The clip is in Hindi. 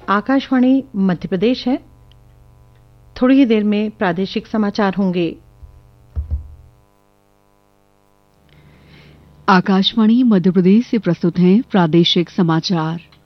आकाशवाणी मध्य प्रदेश है। थोड़ी ही देर में प्रादेशिक समाचार होंगे। आकाशवाणी मध्य प्रदेश से प्रस्तुत हैं प्रादेशिक समाचार।